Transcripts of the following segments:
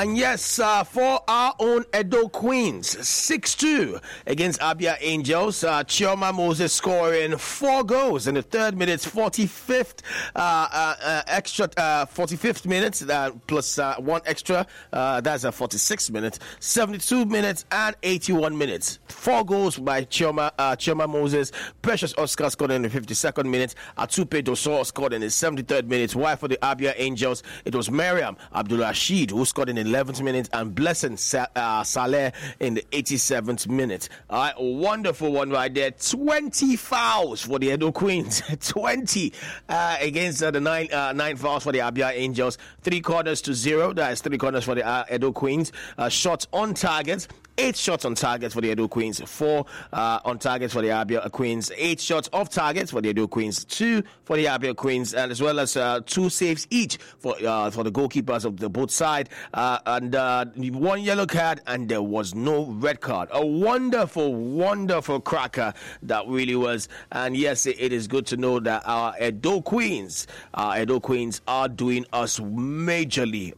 And yes, for our own Edo Queens, 6-2 against Abia Angels. Chioma Moses scoring 4 goals in the 3rd minute, 45th extra 45th minute plus 1 extra. That's a 46 minutes, 72 minutes, and 81 minutes. 4 goals by Chioma Moses. Precious Oscar scored in the 52nd minute. Atupe Dosor scored in the 73rd minute. While for the Abia Angels, it was Mariam Abdulrashid who scored in the 11th minute and Blessing Saleh in the 87th minute. All right, a wonderful one right there. 20 fouls for the Edo Queens. 20 against the 9 fouls for the Abia Angels. 3 corners to 0. That is 3 corners for the Edo Queens. Shots on target. 8 shots on target for the Edo Queens, 4 on target for the Abia Queens, 8 shots off target for the Edo Queens, 2 for the Abia Queens, and as well as 2 saves each for the goalkeepers of the both side, and 1 yellow card, and there was no red card. A wonderful cracker that really was. And yes, it is good to know that our Edo Queens are doing us majorly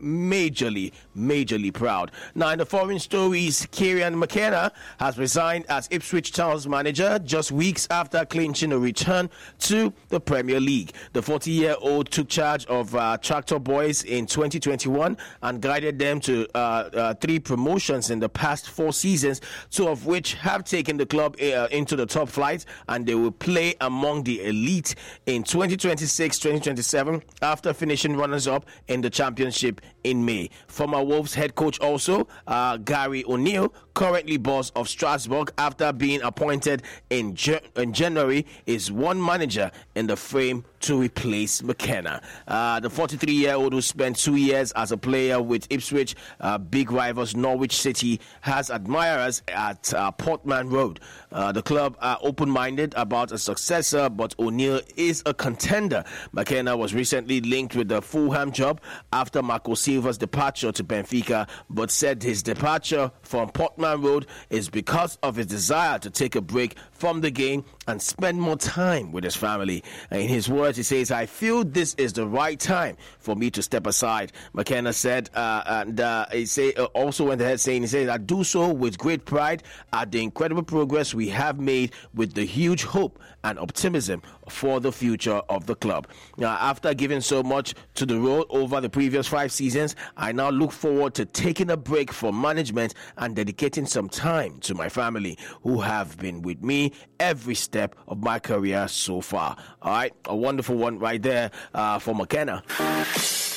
proud. Now, in the foreign stories, Kieran McKenna has resigned as Ipswich Town's manager just weeks after clinching a return to the Premier League. The 40-year-old took charge of Tractor Boys in 2021 and guided them to 3 promotions in the past 4 seasons, 2 of which have taken the club into the top flight, and they will play among the elite in 2026-2027 after finishing runners-up in the championship in May. Former Wolves head coach also, Gary O'Neill, currently boss of Strasbourg after being appointed in January, is one manager in the frame to replace McKenna. The 43-year-old who spent 2 years as a player with Ipswich, big rivals Norwich City, has admirers at Portman Road. The club are open-minded about a successor, but O'Neill is a contender. McKenna was recently linked with the Fulham job after Marco Silva's departure to Benfica, but said his departure from Portman Road is because of his desire to take a break from the game and spend more time with his family. In his words, he says, "I feel this is the right time for me to step aside," McKenna said, and he also went ahead saying, "I do so with great pride at the incredible progress we have made with the huge hope and optimism for the future of the club. Now, after giving so much to the role over the previous 5 seasons, I now look forward to taking a break from management and dedicating some time to my family, who have been with me every step of my career so far." All right, a wonderful one right there for McKenna.